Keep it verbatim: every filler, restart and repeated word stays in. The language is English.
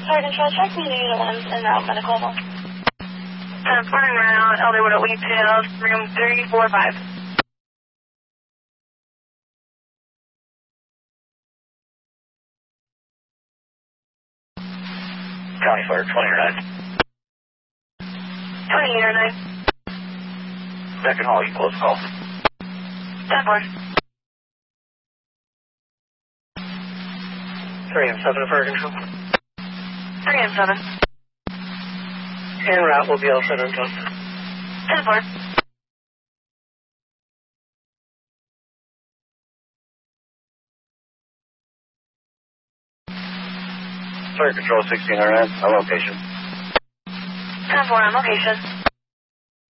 Fire Control, check me unit one and route medical. Transporting around Elderwood at Lee Tails, room three four five. County Fire twenty or nine. twenty or nine. Second hall, you close call. ten four. three and seven, Fire Control. three and seven. En route will be all set until. ten four. Fire Control sixteen or nine, on location. ten four on location.